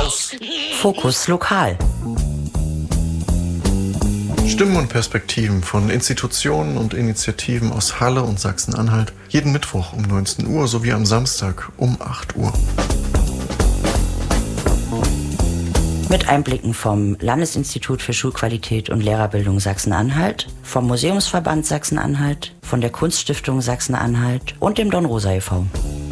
Fokus lokal. Stimmen und Perspektiven von Institutionen und Initiativen aus Halle und Sachsen-Anhalt jeden Mittwoch um 19 Uhr sowie am Samstag um 8 Uhr. Mit Einblicken vom Landesinstitut für Schulqualität und Lehrerbildung Sachsen-Anhalt, vom Museumsverband Sachsen-Anhalt, von der Kunststiftung Sachsen-Anhalt und dem Dornrosa e.V.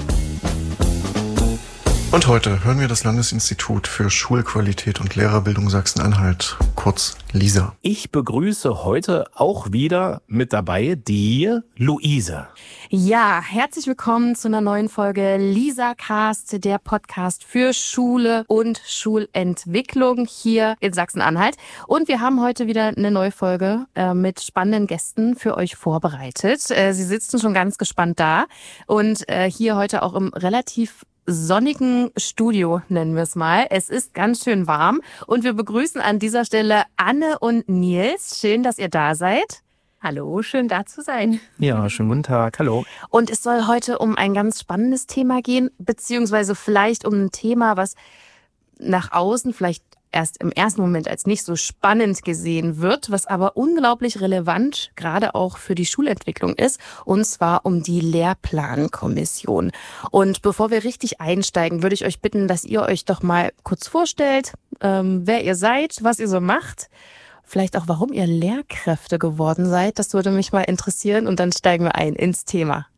Und heute hören wir das Landesinstitut für Schulqualität und Lehrerbildung Sachsen-Anhalt, kurz LISA. Ich begrüße heute auch wieder mit dabei die Luise. Ja, herzlich willkommen zu einer neuen Folge LISA Cast, der Podcast für Schule und Schulentwicklung hier in Sachsen-Anhalt. Und wir haben heute wieder eine neue Folge mit spannenden Gästen für euch vorbereitet. Sie sitzen schon ganz gespannt da und hier heute auch im relativ sonnigen Studio, nennen wir es mal. Es ist ganz schön warm und wir begrüßen an dieser Stelle Anne und Nils. Schön, dass ihr da seid. Hallo, schön da zu sein. Ja, schönen guten Tag, hallo. Und es soll heute um ein ganz spannendes Thema gehen, beziehungsweise vielleicht um ein Thema, was nach außen vielleicht erst im ersten Moment als nicht so spannend gesehen wird, was aber unglaublich relevant gerade auch für die Schulentwicklung ist, und zwar um die Lehrplankommission. Und bevor wir richtig einsteigen, würde ich euch bitten, dass ihr euch doch mal kurz vorstellt, wer ihr seid, was ihr so macht, vielleicht auch, warum ihr Lehrkräfte geworden seid. Das würde mich mal interessieren und dann steigen wir ein ins Thema.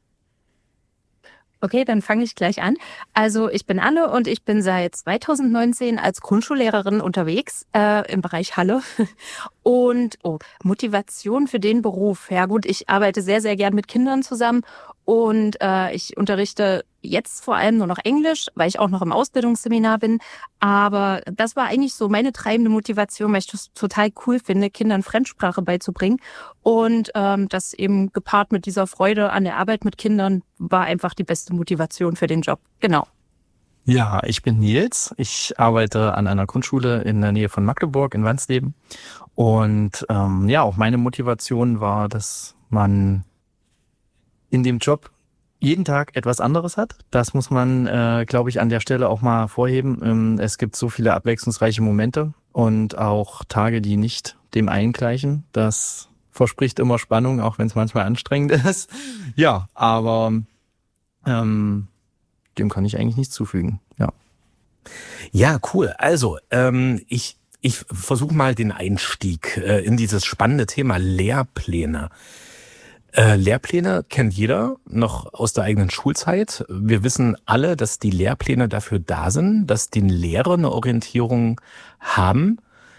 Okay, dann fange ich gleich an. Also ich bin Anne und ich bin seit 2019 als Grundschullehrerin unterwegs im Bereich Halle. Und Motivation für den Beruf. Ja gut, ich arbeite sehr, sehr gern mit Kindern zusammen und ich unterrichte jetzt vor allem nur noch Englisch, weil ich auch noch im Ausbildungsseminar bin. Aber das war eigentlich so meine treibende Motivation, weil ich das total cool finde, Kindern Fremdsprache beizubringen. Und das eben gepaart mit dieser Freude an der Arbeit mit Kindern war einfach die beste Motivation für den Job. Genau. Ja, ich bin Nils. Ich arbeite an einer Grundschule in der Nähe von Magdeburg in Wansleben. Und auch meine Motivation war, dass man in dem Job jeden Tag etwas anderes hat. Das muss man, glaube ich, an der Stelle auch mal vorheben. Es gibt so viele abwechslungsreiche Momente und auch Tage, die nicht dem einen gleichen. Das verspricht immer Spannung, auch wenn es manchmal anstrengend ist. Ja, aber dem kann ich eigentlich nichts zufügen. Ja. Ja, cool. Also, ich versuche mal den Einstieg in dieses spannende Thema Lehrpläne. Lehrpläne kennt jeder noch aus der eigenen Schulzeit. Wir wissen alle, dass die Lehrpläne dafür da sind, dass die Lehrer eine Orientierung haben,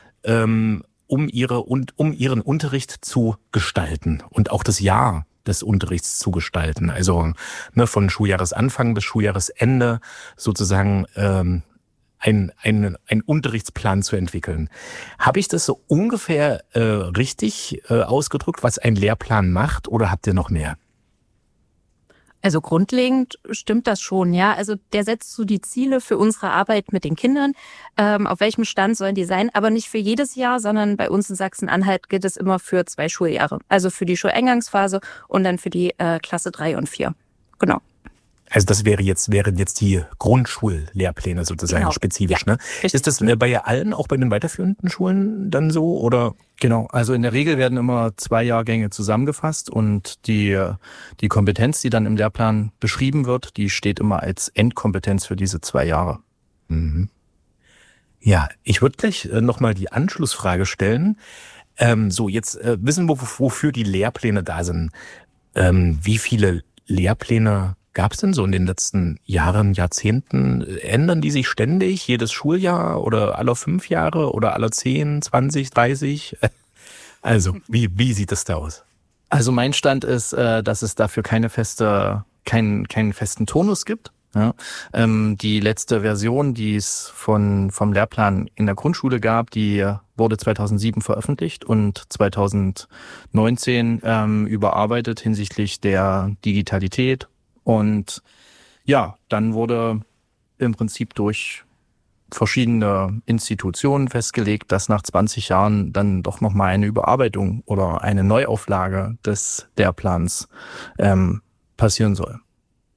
um ihren Unterricht zu gestalten und auch das Jahr des Unterrichts zu gestalten. Also von Schuljahresanfang bis Schuljahresende sozusagen einen Unterrichtsplan zu entwickeln. Habe ich das so ungefähr richtig ausgedrückt, was ein Lehrplan macht, oder habt ihr noch mehr? Also grundlegend stimmt das schon, ja. Also der setzt so die Ziele für unsere Arbeit mit den Kindern. Auf welchem Stand sollen die sein? Aber nicht für jedes Jahr, sondern bei uns in Sachsen-Anhalt gilt es immer für 2 Schuljahre. Also für die Schuleingangsphase und dann für die Klasse 3 und 4. Genau. Also das wären jetzt die Grundschullehrpläne sozusagen, genau, spezifisch, ja, ne? Ist das bei allen, auch bei den weiterführenden Schulen dann so, oder? Genau, also in der Regel werden immer 2 Jahrgänge zusammengefasst und die Kompetenz, die dann im Lehrplan beschrieben wird, die steht immer als Endkompetenz für diese 2 Jahre. Mhm. Ja, ich würde gleich nochmal die Anschlussfrage stellen. Jetzt wissen wir, wofür die Lehrpläne da sind. Wie viele Lehrpläne gab es denn so in den letzten Jahren, Jahrzehnten? Ändern die sich ständig, jedes Schuljahr oder alle 5 Jahre oder alle 10, 20, 30? Also, wie sieht das da aus? Also mein Stand ist, dass es dafür keinen festen Turnus gibt. Ja. Die letzte Version, die es vom Lehrplan in der Grundschule gab, die wurde 2007 veröffentlicht und 2019 überarbeitet hinsichtlich der Digitalität. Und ja, dann wurde im Prinzip durch verschiedene Institutionen festgelegt, dass nach 20 Jahren dann doch nochmal eine Überarbeitung oder eine Neuauflage des Lehrplans passieren soll.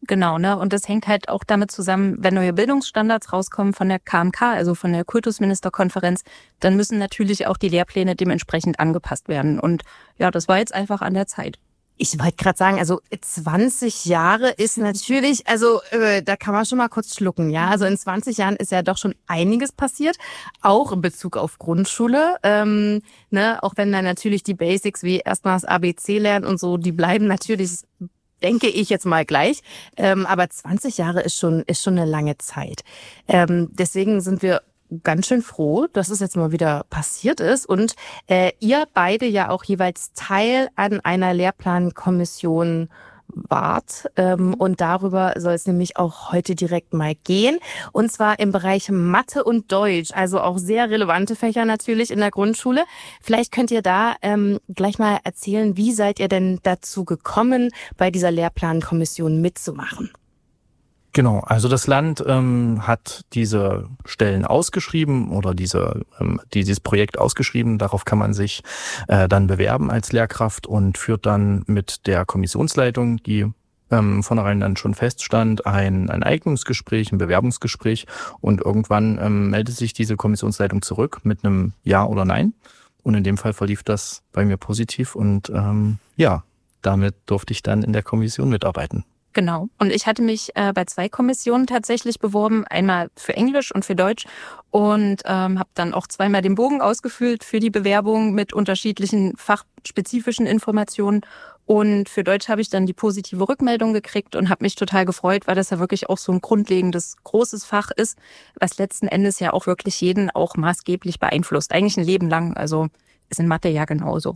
Genau, ne? Und das hängt halt auch damit zusammen, wenn neue Bildungsstandards rauskommen von der KMK, also von der Kultusministerkonferenz, dann müssen natürlich auch die Lehrpläne dementsprechend angepasst werden. Und ja, das war jetzt einfach an der Zeit. Ich wollte gerade sagen, also 20 Jahre ist natürlich, also da kann man schon mal kurz schlucken, ja. Also in 20 Jahren ist ja doch schon einiges passiert, auch in Bezug auf Grundschule. Ne? Auch wenn dann natürlich die Basics wie erstmal das ABC lernen und so, die bleiben natürlich, denke ich jetzt mal gleich. Aber 20 Jahre ist schon eine lange Zeit. Deswegen sind wir ganz schön froh, dass es jetzt mal wieder passiert ist und ihr beide ja auch jeweils Teil an einer Lehrplankommission wart. Und darüber soll es nämlich auch heute direkt mal gehen. Und zwar im Bereich Mathe und Deutsch, also auch sehr relevante Fächer natürlich in der Grundschule. Vielleicht könnt ihr da gleich mal erzählen, wie seid ihr denn dazu gekommen, bei dieser Lehrplankommission mitzumachen? Genau, also das Land hat diese Stellen ausgeschrieben oder dieses Projekt ausgeschrieben. Darauf kann man sich dann bewerben als Lehrkraft und führt dann mit der Kommissionsleitung, die vornherein dann schon feststand, ein Eignungsgespräch, ein Bewerbungsgespräch und irgendwann meldet sich diese Kommissionsleitung zurück mit einem Ja oder Nein. Und in dem Fall verlief das bei mir positiv und damit durfte ich dann in der Kommission mitarbeiten. Genau. Und ich hatte mich bei 2 Kommissionen tatsächlich beworben, einmal für Englisch und für Deutsch und habe dann auch zweimal den Bogen ausgefüllt für die Bewerbung mit unterschiedlichen fachspezifischen Informationen. Und für Deutsch habe ich dann die positive Rückmeldung gekriegt und habe mich total gefreut, weil das ja wirklich auch so ein grundlegendes, großes Fach ist, was letzten Endes ja auch wirklich jeden auch maßgeblich beeinflusst. Eigentlich ein Leben lang. Also ist in Mathe ja genauso.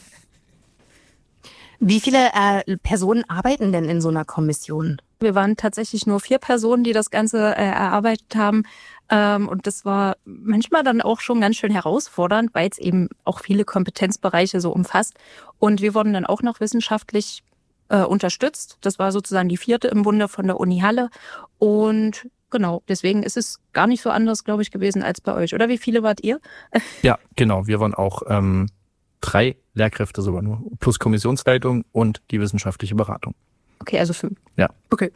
Wie viele Personen arbeiten denn in so einer Kommission? Wir waren tatsächlich nur 4 Personen, die das Ganze erarbeitet haben. Und das war manchmal dann auch schon ganz schön herausfordernd, weil es eben auch viele Kompetenzbereiche so umfasst. Und wir wurden dann auch noch wissenschaftlich unterstützt. Das war sozusagen die 4. im Bunde von der Uni Halle. Und genau, deswegen ist es gar nicht so anders, glaube ich, gewesen als bei euch. Oder wie viele wart ihr? Ja, genau. Wir waren auch 3 Lehrkräfte sogar nur, plus Kommissionsleitung und die wissenschaftliche Beratung. Okay, also 5. Ja. Okay.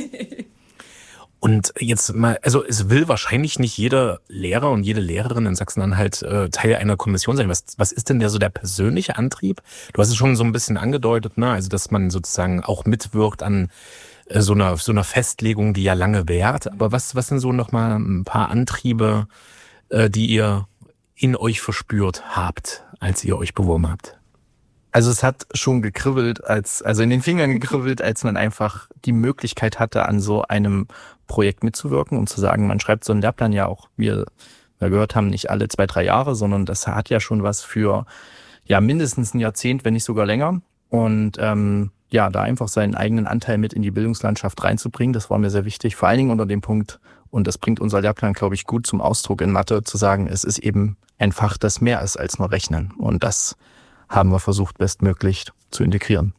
Und jetzt mal, also es will wahrscheinlich nicht jeder Lehrer und jede Lehrerin in Sachsen-Anhalt Teil einer Kommission sein. Was ist denn so der persönliche Antrieb? Du hast es schon so ein bisschen angedeutet, ne? Also dass man sozusagen auch mitwirkt an so einer Festlegung, die ja lange währt. Aber was sind so noch mal ein paar Antriebe, die ihr in euch verspürt habt, als ihr euch beworben habt? Also es hat schon gekribbelt, also in den Fingern gekribbelt, als man einfach die Möglichkeit hatte, an so einem Projekt mitzuwirken und zu sagen, man schreibt so einen Lehrplan ja auch, wie wir gehört haben, nicht alle 2-3 Jahre, sondern das hat ja schon was für mindestens ein Jahrzehnt, wenn nicht sogar länger. Und da einfach seinen eigenen Anteil mit in die Bildungslandschaft reinzubringen, das war mir sehr wichtig, vor allen Dingen unter dem Punkt, und das bringt unser Lehrplan, glaube ich, gut zum Ausdruck in Mathe, zu sagen, es ist eben ein Fach, das mehr ist als nur Rechnen. Und das haben wir versucht, bestmöglich zu integrieren.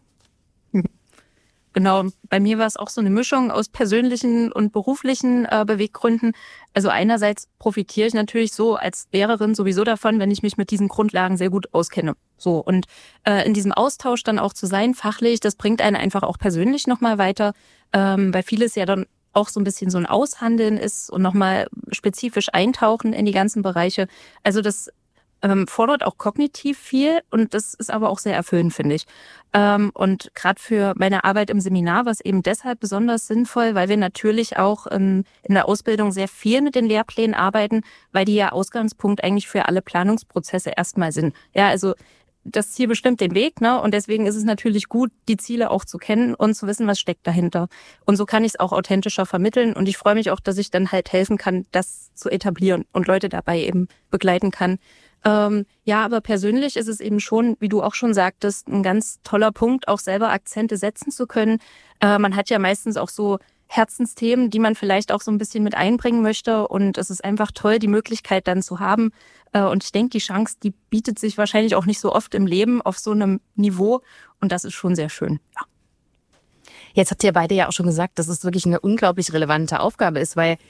Genau, bei mir war es auch so eine Mischung aus persönlichen und beruflichen Beweggründen. Also einerseits profitiere ich natürlich so als Lehrerin sowieso davon, wenn ich mich mit diesen Grundlagen sehr gut auskenne. So, und in diesem Austausch dann auch zu sein, fachlich, das bringt einen einfach auch persönlich nochmal weiter, weil vieles ja dann auch so ein bisschen so ein Aushandeln ist und nochmal spezifisch eintauchen in die ganzen Bereiche. Also das fordert auch kognitiv viel und das ist aber auch sehr erfüllend, finde ich. Und gerade für meine Arbeit im Seminar war es eben deshalb besonders sinnvoll, weil wir natürlich auch in der Ausbildung sehr viel mit den Lehrplänen arbeiten, weil die ja Ausgangspunkt eigentlich für alle Planungsprozesse erstmal sind. Ja, also das Ziel bestimmt den Weg, ne? Und deswegen ist es natürlich gut, die Ziele auch zu kennen und zu wissen, was steckt dahinter. Und so kann ich es auch authentischer vermitteln. Und ich freue mich auch, dass ich dann halt helfen kann, das zu etablieren und Leute dabei eben begleiten kann. Aber persönlich ist es eben schon, wie du auch schon sagtest, ein ganz toller Punkt, auch selber Akzente setzen zu können. Man hat ja meistens auch so Herzensthemen, die man vielleicht auch so ein bisschen mit einbringen möchte. Und es ist einfach toll, die Möglichkeit dann zu haben. Und ich denke, die Chance, die bietet sich wahrscheinlich auch nicht so oft im Leben auf so einem Niveau. Und das ist schon sehr schön. Ja. Jetzt habt ihr beide ja auch schon gesagt, dass es wirklich eine unglaublich relevante Aufgabe ist, weil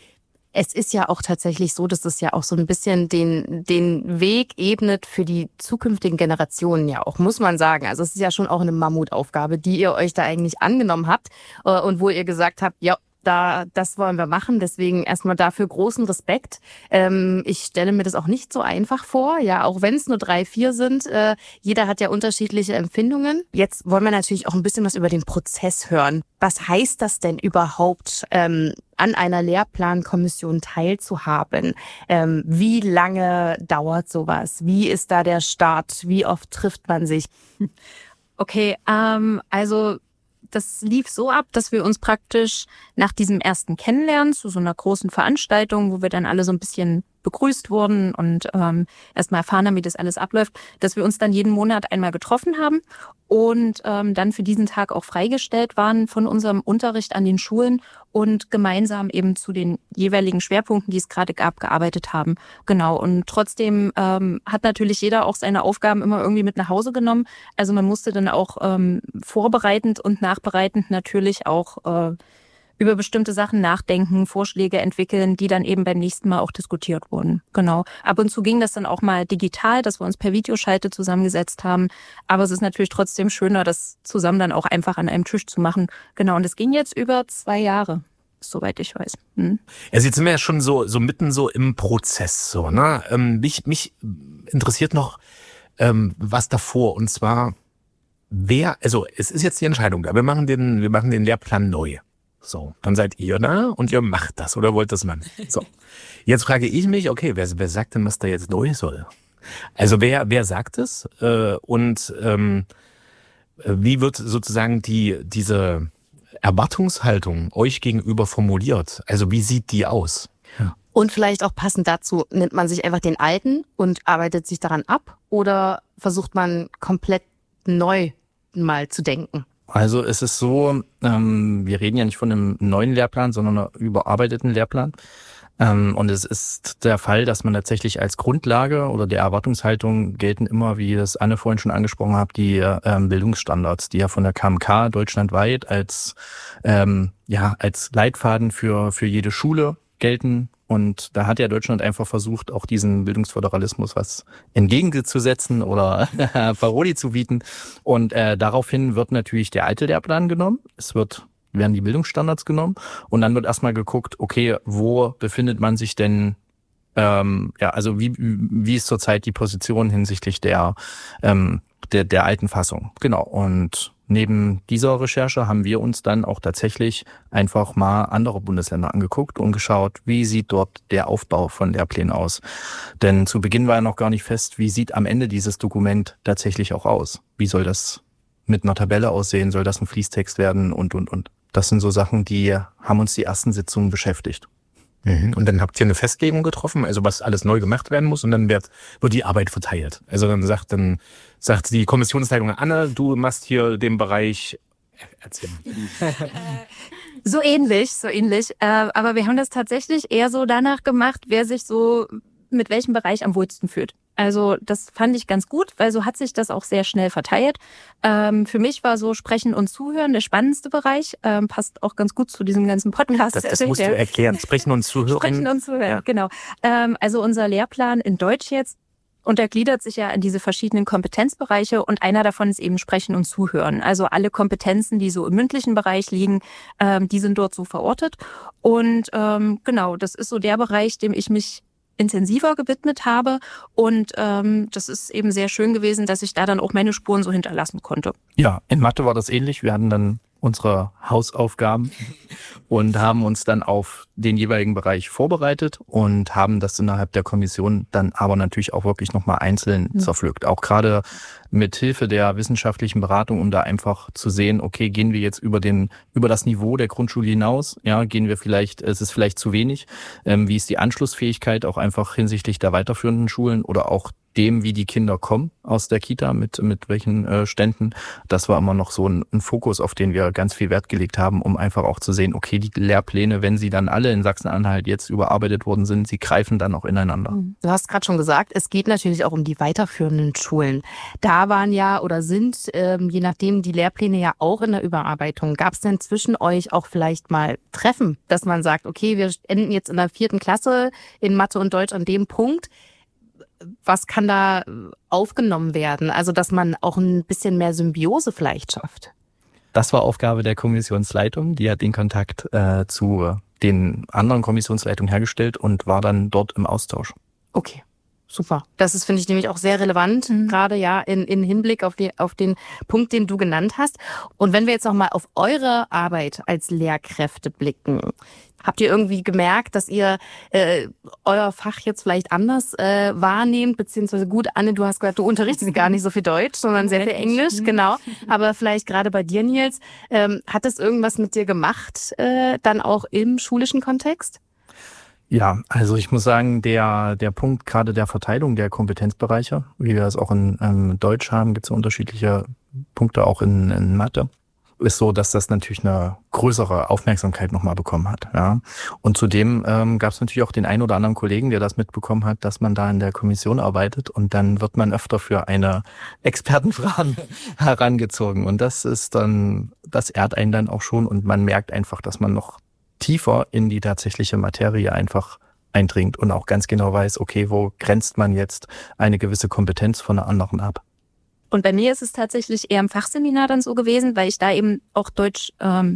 Es ist ja auch tatsächlich so, dass es ja auch so ein bisschen den Weg ebnet für die zukünftigen Generationen ja auch, muss man sagen. Also es ist ja schon auch eine Mammutaufgabe, die ihr euch da eigentlich angenommen habt und wo ihr gesagt habt, ja, das wollen wir machen. Deswegen erstmal dafür großen Respekt. Ich stelle mir das auch nicht so einfach vor, ja, auch wenn es nur 3, 4 sind. Jeder hat ja unterschiedliche Empfindungen. Jetzt wollen wir natürlich auch ein bisschen was über den Prozess hören. Was heißt das denn überhaupt, an einer Lehrplankommission teilzuhaben? Wie lange dauert sowas? Wie ist da der Start? Wie oft trifft man sich? Okay, also das lief so ab, dass wir uns praktisch nach diesem ersten Kennenlernen zu so einer großen Veranstaltung, wo wir dann alle so ein bisschen begrüßt wurden und erstmal erfahren haben, wie das alles abläuft, dass wir uns dann jeden Monat einmal getroffen haben und dann für diesen Tag auch freigestellt waren von unserem Unterricht an den Schulen und gemeinsam eben zu den jeweiligen Schwerpunkten, die es gerade gab, gearbeitet haben. Genau, und trotzdem hat natürlich jeder auch seine Aufgaben immer irgendwie mit nach Hause genommen. Also man musste dann auch vorbereitend und nachbereitend natürlich auch über bestimmte Sachen nachdenken, Vorschläge entwickeln, die dann eben beim nächsten Mal auch diskutiert wurden. Genau. Ab und zu ging das dann auch mal digital, dass wir uns per Videoschalte zusammengesetzt haben. Aber es ist natürlich trotzdem schöner, das zusammen dann auch einfach an einem Tisch zu machen. Genau. Und es ging jetzt über 2 Jahre, soweit ich weiß. Also jetzt sind wir ja schon so mitten so im Prozess, so, ne? Mich interessiert noch was davor, und zwar also es ist jetzt die Entscheidung da. Wir machen den Lehrplan neu. So, dann seid ihr da und ihr macht das oder wollt das machen. So, jetzt frage ich mich, okay, wer sagt denn, was da jetzt neu soll? Also wer sagt es und wie wird sozusagen diese Erwartungshaltung euch gegenüber formuliert? Also wie sieht die aus? Ja. Und vielleicht auch passend dazu, nimmt man sich einfach den alten und arbeitet sich daran ab oder versucht man komplett neu mal zu denken? Also es ist so, wir reden ja nicht von einem neuen Lehrplan, sondern einem überarbeiteten Lehrplan. Und es ist der Fall, dass man tatsächlich als Grundlage oder der Erwartungshaltung gelten immer, wie das Anne vorhin schon angesprochen hat, die Bildungsstandards, die ja von der KMK deutschlandweit als Leitfaden für jede Schule gelten. Und da hat ja Deutschland einfach versucht, auch diesen Bildungsföderalismus was entgegenzusetzen oder Paroli zu bieten. Und daraufhin wird natürlich der alte Lehrplan genommen. Werden die Bildungsstandards genommen. Und dann wird erstmal geguckt, okay, wo befindet man sich denn, also wie ist zurzeit die Position hinsichtlich der alten Fassung. Genau. Und neben dieser Recherche haben wir uns dann auch tatsächlich einfach mal andere Bundesländer angeguckt und geschaut, wie sieht dort der Aufbau von Lehrplänen aus. Denn zu Beginn war ja noch gar nicht fest, wie sieht am Ende dieses Dokument tatsächlich auch aus. Wie soll das mit einer Tabelle aussehen? Soll das ein Fließtext werden? Und. Das sind so Sachen, die haben uns die ersten Sitzungen beschäftigt. Und dann habt ihr eine Festlegung getroffen, also was alles neu gemacht werden muss, und dann wird die Arbeit verteilt. Also dann sagt die Kommissionsleitung, Anne, du machst hier den Bereich, erzähl mal. So ähnlich. Aber wir haben das tatsächlich eher so danach gemacht, wer sich so mit welchem Bereich am wohlsten fühlt. Also das fand ich ganz gut, weil so hat sich das auch sehr schnell verteilt. Für mich war so Sprechen und Zuhören der spannendste Bereich. Passt auch ganz gut zu diesem ganzen Podcast. Das musst du erklären. Sprechen und Zuhören. Sprechen und Zuhören, ja. Genau. Also unser Lehrplan in Deutsch jetzt untergliedert sich ja in diese verschiedenen Kompetenzbereiche und einer davon ist eben Sprechen und Zuhören. Also alle Kompetenzen, die so im mündlichen Bereich liegen, die sind dort so verortet. Und genau, das ist so der Bereich, dem ich mich intensiver gewidmet habe und das ist eben sehr schön gewesen, dass ich da dann auch meine Spuren so hinterlassen konnte. Ja, in Mathe war das ähnlich. Wir hatten dann unsere Hausaufgaben und haben uns dann auf den jeweiligen Bereich vorbereitet und haben das innerhalb der Kommission dann aber natürlich auch wirklich nochmal einzeln zerpflückt. Auch gerade mit Hilfe der wissenschaftlichen Beratung, um da einfach zu sehen, okay, gehen wir jetzt über das Niveau der Grundschule hinaus? Ja, es ist vielleicht zu wenig. Wie ist die Anschlussfähigkeit auch einfach hinsichtlich der weiterführenden Schulen oder auch dem, wie die Kinder kommen aus der Kita, mit welchen Ständen. Das war immer noch so ein Fokus, auf den wir ganz viel Wert gelegt haben, um einfach auch zu sehen, okay, die Lehrpläne, wenn sie dann alle in Sachsen-Anhalt jetzt überarbeitet worden sind, sie greifen dann auch ineinander. Du hast gerade schon gesagt, es geht natürlich auch um die weiterführenden Schulen. Da waren ja oder sind, je nachdem, die Lehrpläne ja auch in der Überarbeitung. Gab es denn zwischen euch auch vielleicht mal Treffen, dass man sagt, okay, wir enden jetzt in der 4. Klasse in Mathe und Deutsch an dem Punkt. Was kann da aufgenommen werden? Also, dass man auch ein bisschen mehr Symbiose vielleicht schafft. Das war Aufgabe der Kommissionsleitung. Die hat den Kontakt zu den anderen Kommissionsleitungen hergestellt und war dann dort im Austausch. Okay, super. Das ist, finde ich, nämlich auch sehr relevant, gerade ja in Hinblick auf den Punkt, den du genannt hast. Und wenn wir jetzt nochmal auf eure Arbeit als Lehrkräfte blicken, habt ihr irgendwie gemerkt, dass ihr euer Fach jetzt vielleicht anders wahrnehmt, beziehungsweise gut, Anne, du hast gesagt, du unterrichtest gar nicht so viel Deutsch, sondern sehr viel Englisch, genau. Aber vielleicht gerade bei dir, Nils, hat das irgendwas mit dir gemacht, dann auch im schulischen Kontext? Ja, also ich muss sagen, der Punkt gerade der Verteilung der Kompetenzbereiche, wie wir es auch in Deutsch haben, gibt es unterschiedliche Punkte auch in Mathe, ist so, dass das natürlich eine größere Aufmerksamkeit nochmal bekommen hat. Ja. Und zudem gab es natürlich auch den einen oder anderen Kollegen, der das mitbekommen hat, dass man da in der Kommission arbeitet und dann wird man öfter für eine Expertenfrage herangezogen. Und das ehrt einen dann auch schon und man merkt einfach, dass man noch tiefer in die tatsächliche Materie einfach eindringt und auch ganz genau weiß, okay, wo grenzt man jetzt eine gewisse Kompetenz von einer anderen ab. Und bei mir ist es tatsächlich eher im Fachseminar dann so gewesen, weil ich da eben auch Deutsch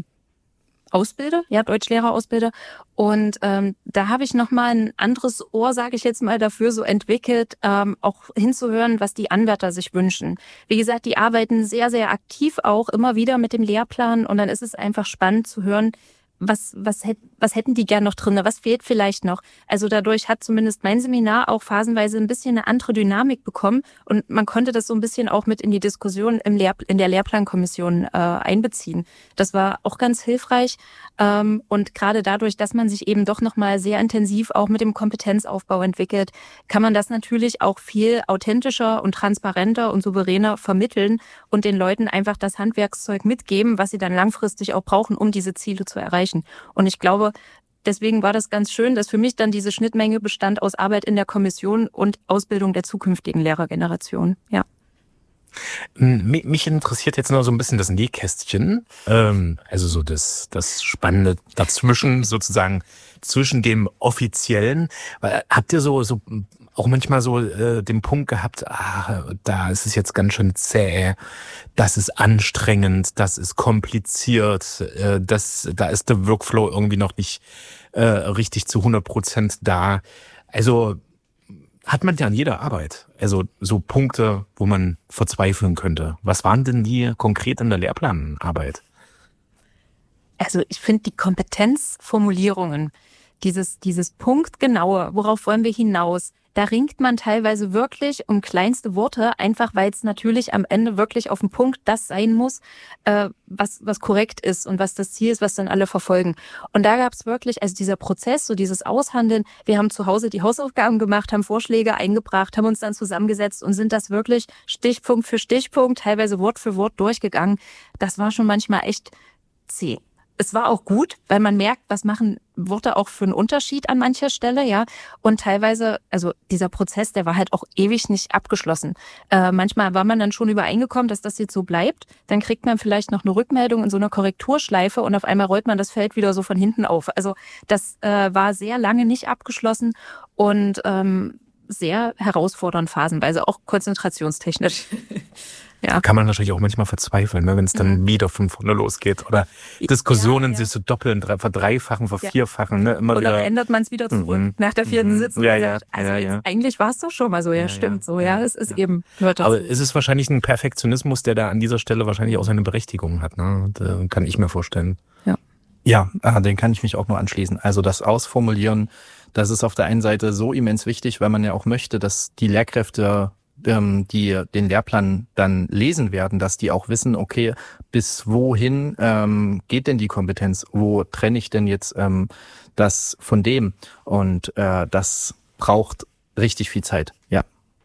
ausbilde, ja, Deutschlehrer ausbilde. Und da habe ich nochmal ein anderes Ohr, sage ich jetzt mal, dafür so entwickelt, auch hinzuhören, was die Anwärter sich wünschen. Wie gesagt, die arbeiten sehr, sehr aktiv auch immer wieder mit dem Lehrplan und dann ist es einfach spannend zu hören, was hätten die gern noch drin? Was fehlt vielleicht noch? Also dadurch hat zumindest mein Seminar auch phasenweise ein bisschen eine andere Dynamik bekommen und man konnte das so ein bisschen auch mit in die Diskussion in der Lehrplankommission einbeziehen. Das war auch ganz hilfreich und gerade dadurch, dass man sich eben doch nochmal sehr intensiv auch mit dem Kompetenzaufbau entwickelt, kann man das natürlich auch viel authentischer und transparenter und souveräner vermitteln und den Leuten einfach das Handwerkszeug mitgeben, was sie dann langfristig auch brauchen, um diese Ziele zu erreichen. Und ich glaube, deswegen war das ganz schön, dass für mich dann diese Schnittmenge bestand aus Arbeit in der Kommission und Ausbildung der zukünftigen Lehrergeneration. Ja. Mich interessiert jetzt noch so ein bisschen das Nähkästchen, also so das Spannende dazwischen, sozusagen zwischen dem Offiziellen. Habt ihr so auch manchmal so den Punkt gehabt, da ist es jetzt ganz schön zäh, das ist anstrengend, das ist kompliziert, da ist der Workflow irgendwie noch nicht richtig zu 100% da. Also hat man ja an jeder Arbeit, also so Punkte, wo man verzweifeln könnte. Was waren denn die konkret in der Lehrplanarbeit? Also ich finde die Kompetenzformulierungen, dieses punktgenaue, worauf wollen wir hinaus, da ringt man teilweise wirklich um kleinste Worte, einfach weil es natürlich am Ende wirklich auf den Punkt das sein muss, was korrekt ist und was das Ziel ist, was dann alle verfolgen. Und da gab es wirklich, also dieser Prozess, so dieses Aushandeln, wir haben zu Hause die Hausaufgaben gemacht, haben Vorschläge eingebracht, haben uns dann zusammengesetzt und sind das wirklich Stichpunkt für Stichpunkt, teilweise Wort für Wort durchgegangen. Das war schon manchmal echt zäh. Es war auch gut, weil man merkt, was machen Worte auch für einen Unterschied an mancher Stelle, ja. Und teilweise, also dieser Prozess, der war halt auch ewig nicht abgeschlossen. Manchmal war man dann schon übereingekommen, dass das jetzt so bleibt. Dann kriegt man vielleicht noch eine Rückmeldung in so einer Korrekturschleife und auf einmal rollt man das Feld wieder so von hinten auf. Also das war sehr lange nicht abgeschlossen und sehr herausfordernd phasenweise, auch konzentrationstechnisch. Ja. Da kann man natürlich auch manchmal verzweifeln, ne, wenn es dann wieder von vorne losgeht. Oder Diskussionen sich so doppeln, verdreifachen, vervierfachen. Ne, immer oder wieder. ändert man es wieder zurück nach der 4. Sitzung. Eigentlich war es doch schon mal so, stimmt so. Ja, es ist eben, hört Aber dazu. es ist wahrscheinlich ein Perfektionismus, der da an dieser Stelle wahrscheinlich auch seine Berechtigung hat. Ne? Und, kann ich mir vorstellen. Ja, den kann ich mich auch nur anschließen. Also das Ausformulieren, das ist auf der einen Seite so immens wichtig, weil man ja auch möchte, dass die Lehrkräfte, die den Lehrplan dann lesen werden, dass die auch wissen, okay, bis wohin geht denn die Kompetenz? Wo trenne ich denn jetzt das von dem? Und das braucht richtig viel Zeit, ja.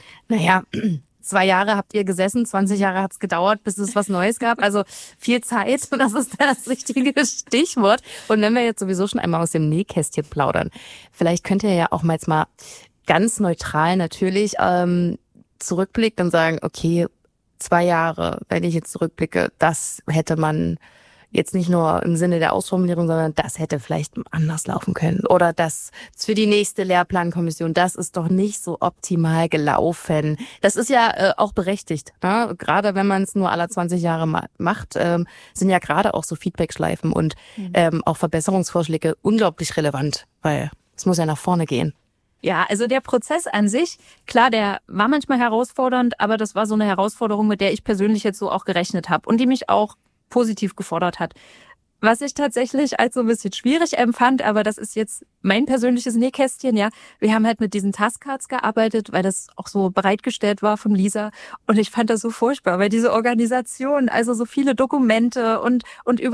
Naja, 2 Jahre habt ihr gesessen, 20 Jahre hat's gedauert, bis es was Neues gab. Also viel Zeit, das ist das richtige Stichwort. Und wenn wir jetzt sowieso schon einmal aus dem Nähkästchen plaudern, vielleicht könnt ihr ja auch mal jetzt mal ganz neutral natürlich zurückblicken und sagen, okay, 2 Jahre, wenn ich jetzt zurückblicke, das hätte man jetzt nicht nur im Sinne der Ausformulierung, sondern das hätte vielleicht anders laufen können. Oder das für die nächste Lehrplankommission, das ist doch nicht so optimal gelaufen. Das ist ja auch berechtigt. Ne? Gerade wenn man es nur alle 20 Jahre macht, sind ja gerade auch so Feedbackschleifen und auch Verbesserungsvorschläge unglaublich relevant, weil es muss ja nach vorne gehen. Ja, also der Prozess an sich, klar, der war manchmal herausfordernd, aber das war so eine Herausforderung, mit der ich persönlich jetzt so auch gerechnet habe und die mich auch positiv gefordert hat. Was ich tatsächlich als so ein bisschen schwierig empfand, aber das ist jetzt mein persönliches Nähkästchen, ja. Wir haben halt mit diesen Taskcards gearbeitet, weil das auch so bereitgestellt war von Lisa. Und ich fand das so furchtbar, weil diese Organisation, also so viele Dokumente und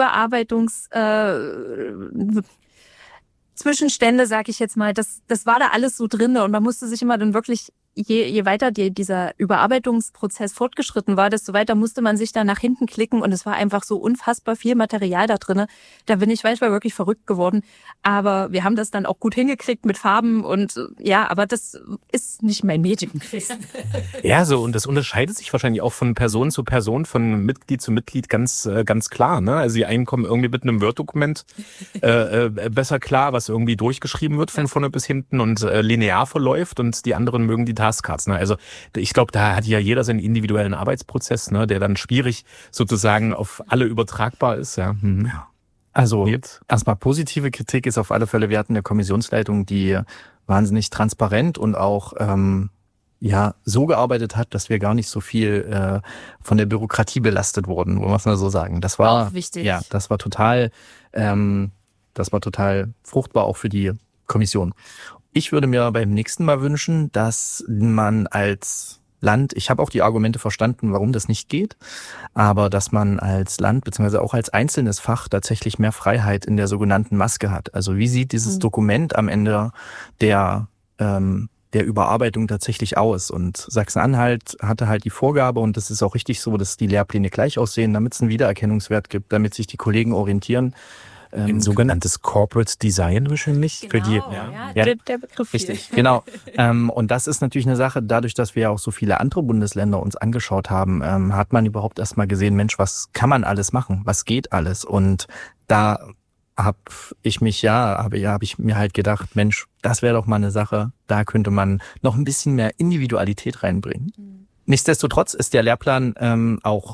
Zwischenstände, sag ich jetzt mal, das war da alles so drin und man musste sich immer dann wirklich, je weiter dieser Überarbeitungsprozess fortgeschritten war, desto weiter musste man sich da nach hinten klicken und es war einfach so unfassbar viel Material da drin. Da bin ich manchmal wirklich verrückt geworden, aber wir haben das dann auch gut hingekriegt mit Farben und ja, aber das ist nicht mein Medium gewesen. Ja, so, und das unterscheidet sich wahrscheinlich auch von Person zu Person, von Mitglied zu Mitglied ganz klar, ne? Also die einen kommen irgendwie mit einem Word-Dokument besser klar, was irgendwie durchgeschrieben wird von vorne bis hinten und linear verläuft und die anderen mögen die Taskcards, ne? Also ich glaube, da hat ja jeder seinen individuellen Arbeitsprozess, ne, der dann schwierig sozusagen auf alle übertragbar ist, ja. Mhm. Also erstmal positive Kritik ist auf alle Fälle, wir hatten eine Kommissionsleitung, die wahnsinnig transparent und auch so gearbeitet hat, dass wir gar nicht so viel von der Bürokratie belastet wurden, muss man so sagen. Das war auch wichtig. Ja, das war total fruchtbar auch für die Kommission. Ich würde mir beim nächsten Mal wünschen, dass man als Land, ich habe auch die Argumente verstanden, warum das nicht geht, aber dass man als Land bzw. auch als einzelnes Fach tatsächlich mehr Freiheit in der sogenannten Maske hat. Also wie sieht dieses Dokument am Ende der Überarbeitung tatsächlich aus? Und Sachsen-Anhalt hatte halt die Vorgabe, und das ist auch richtig so, dass die Lehrpläne gleich aussehen, damit es einen Wiedererkennungswert gibt, damit sich die Kollegen orientieren. Ein sogenanntes Corporate Design wahrscheinlich. Genau, für die, der Begriff hier. Richtig, genau. Und das ist natürlich eine Sache, dadurch, dass wir ja auch so viele andere Bundesländer uns angeschaut haben, hat man überhaupt erstmal gesehen, Mensch, was kann man alles machen? Was geht alles? Und da habe ich mir halt gedacht, Mensch, das wäre doch mal eine Sache, da könnte man noch ein bisschen mehr Individualität reinbringen. Nichtsdestotrotz ist der Lehrplan auch